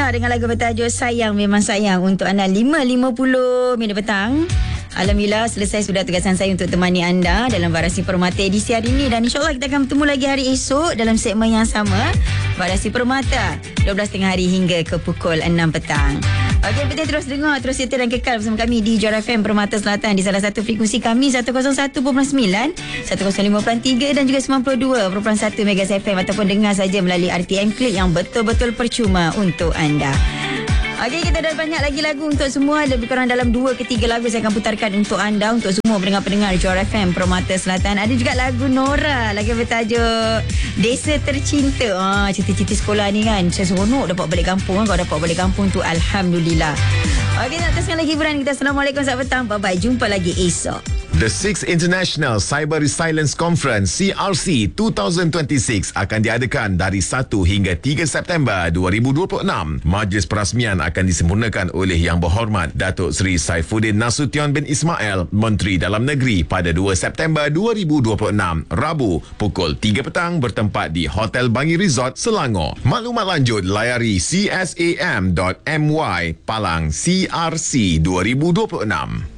Nora dengan lagu bertajuk Sayang Memang Sayang untuk anda 5.50 minit petang. Alhamdulillah selesai sudah tugasan saya untuk temani anda dalam Variasi Permata edisi hari ini. Dan insyaAllah kita akan bertemu lagi hari esok dalam segmen yang sama, Variasi Permata 12.30 hari hingga ke pukul 6 petang. Okey, penting terus dengar, terus setia dan kekal bersama kami di Jora FM Permata Selatan di salah satu frekuensi kami 101.9, 105.3 dan juga 92.1 MHz FM, ataupun dengar saja melalui RTM Klik yang betul-betul percuma untuk anda. Okey, kita dah banyak lagi lagu untuk semua. Lebih kurang dalam 2 ke 3 lagu saya akan putarkan untuk anda, untuk semua pendengar-pendengar Jora FM Permata Selatan. Ada juga lagu Nora, lagu bertajuk Desa Tercinta. Cerita-cerita sekolah ni kan, saya seronok dapat balik kampung kan. Kalau dapat balik kampung tu Alhamdulillah. Okey, nak teruskan lagi hiburan kita. Assalamualaikum, selamat petang, bye-bye, jumpa lagi esok. The 6th International Cyber Resilience Conference CRC 2026 akan diadakan dari 1 hingga 3 September 2026. Majlis perasmian akan disempurnakan oleh Yang Berhormat Datuk Seri Saifuddin Nasution bin Ismail, Menteri Dalam Negeri, pada 2 September 2026, Rabu, pukul 3 petang, bertempat di Hotel Bangi Resort, Selangor. Maklumat lanjut layari csam.my /CRC 2026.